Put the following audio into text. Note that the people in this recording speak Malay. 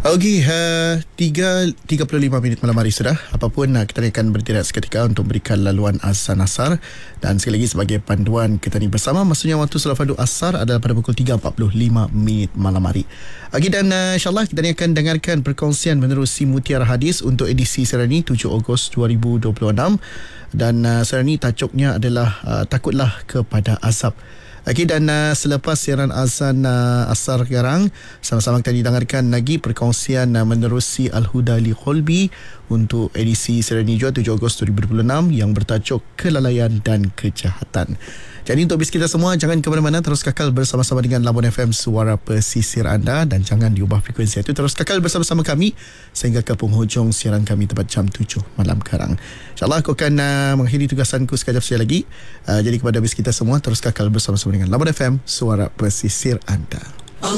Okey, 3.35 malam hari sudah. Apapun, kita akan bertindak seketika untuk berikan laluan azan asar. Dan sekali lagi sebagai panduan kita ni bersama, maksudnya waktu solat fardu asar adalah pada pukul 3.45 malam hari. Okey, dan insyaAllah kita ni akan dengarkan perkongsian menerusi Mutiara Hadis untuk edisi Serani 7 Ogos 2026. Dan Serani tajuknya adalah Takutlah Kepada Azab. Okey, dan selepas siaran azan asar sekarang, sama-sama kita didengarkan lagi perkongsian menerusi Al-Huda li Qalbi untuk edisi Serani Jua 7 Ogos 2026 yang bertajuk Kelalaian dan Kejahatan. Jadi untuk bis kita semua, jangan ke mana-mana, terus kekal bersama-sama dengan Labuan FM, suara pesisir anda, dan jangan diubah frekuensi itu. Terus kekal bersama-sama kami sehingga ke penghujung siaran kami tepat jam 7 malam sekarang. InsyaAllah aku akan mengakhiri tugasanku sekejap lagi. Jadi kepada bis kita semua, terus kekal bersama-sama dengan Labuan FM, suara pesisir anda.